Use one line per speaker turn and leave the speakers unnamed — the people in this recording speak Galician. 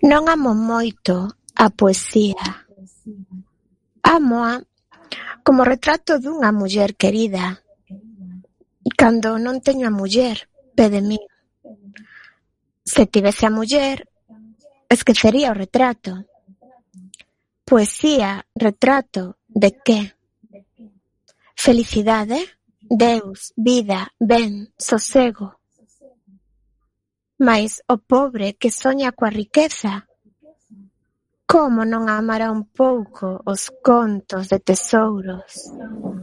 Non amo moito a poesía. Ámoa como retrato dunha muller querida. Cando non teño a muller, pé de min. Se tivese a muller, esquecería o retrato. Poesía, retrato, de que? Felicidade? Deus, vida, ben, sosego. Mais o pobre que soña coa riqueza, como non amará un pouco os contos de tesouros?